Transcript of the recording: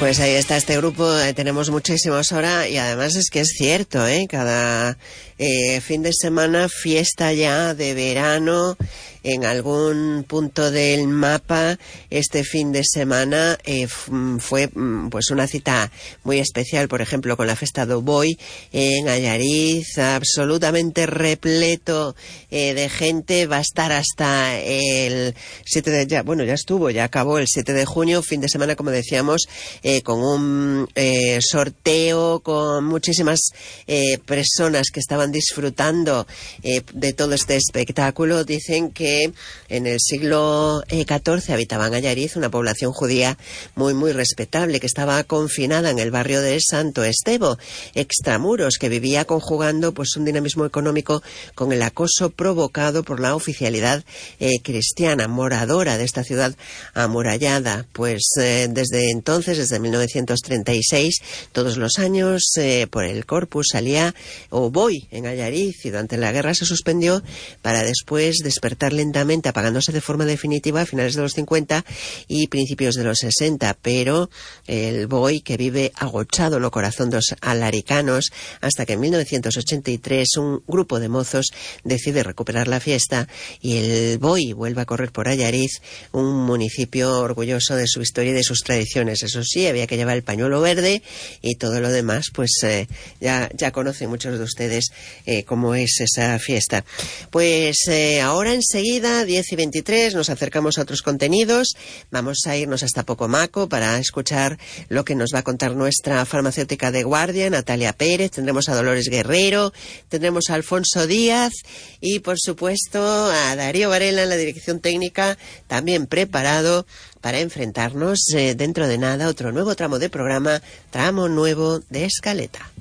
Pues ahí está este grupo, tenemos muchísimos ahora y además es que es cierto, cada fin de semana fiesta ya de verano en algún punto del mapa. Este fin de semana fue pues una cita muy especial, por ejemplo, con la Festa do Boi en Allariz, absolutamente repleto de gente. Va a estar hasta el 7 de... ya acabó el 7 de junio, fin de semana, como decíamos, con un sorteo, con muchísimas personas que estaban disfrutando de todo este espectáculo. Dicen que en el siglo XIV habitaban Allariz una población judía muy muy respetable, que estaba confinada en el barrio de Santo Estevo, extramuros, que vivía conjugando pues un dinamismo económico con el acoso provocado por la oficialidad cristiana moradora de esta ciudad amurallada. Pues desde entonces, desde 1936, todos los años por el Corpus salía Boi en Allariz, y durante la guerra se suspendió para después despertar lentamente, apagándose de forma definitiva a finales de los 50 y principios de los 60, pero el Boi, que vive agochado en el corazón de los alaricanos, hasta que en 1983 un grupo de mozos decide recuperar la fiesta y el Boi vuelve a correr por Allariz, un municipio orgulloso de su historia y de sus tradiciones. Eso sí, había que llevar el pañuelo verde y todo lo demás, pues ya conocen muchos de ustedes cómo es esa fiesta. Pues ahora enseguida, 10:23, nos acercamos a otros contenidos. Vamos a irnos hasta Pocomaco para escuchar lo que nos va a contar nuestra farmacéutica de guardia, Natalia Pérez. Tendremos a Dolores Guerrero, tendremos a Alfonso Díaz y, por supuesto, a Darío Varela en la dirección técnica, también preparado para enfrentarnos dentro de nada otro nuevo tramo de programa, tramo nuevo de Escaleta.